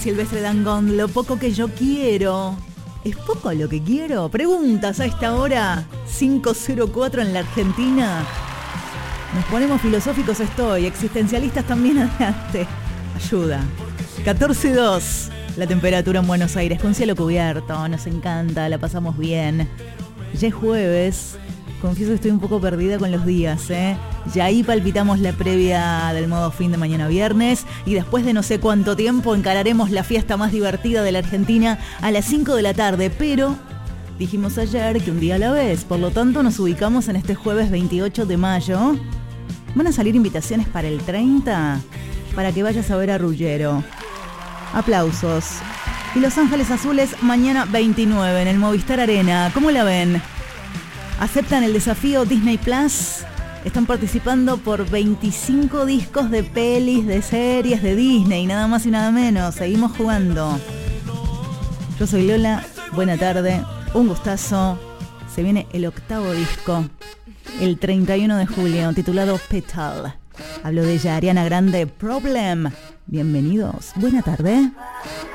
Silvestre Dangond, lo poco que yo quiero. ¿Es poco lo que quiero? Preguntas a esta hora, 5:04 en la Argentina. Nos ponemos filosóficos, existencialistas también, adelante. Ayuda. 14:02, la temperatura en Buenos Aires, con cielo cubierto, nos encanta, la pasamos bien. Ya es jueves, confieso que estoy un poco perdida con los días, Ya ahí palpitamos la previa del modo fin de mañana viernes y después de no sé cuánto tiempo encararemos la fiesta más divertida de la Argentina a las 5 de la tarde, pero dijimos ayer que un día a la vez, por lo tanto nos ubicamos en este jueves 28 de mayo. ¿Van a salir invitaciones para el 30? Para que vayas a ver a Ruggiero. Aplausos. Y Los Ángeles Azules mañana 29 en el Movistar Arena. ¿Cómo la ven? ¿Aceptan el desafío Disney Plus? Están participando por 25 discos de pelis, de series de Disney, nada más y nada menos. Seguimos jugando. Yo soy Lola, buena tarde, un gustazo. Se viene el 8º disco, el 31 de julio, titulado Petal. Hablo de ella, Ariana Grande, Problem. Bienvenidos, buena tarde.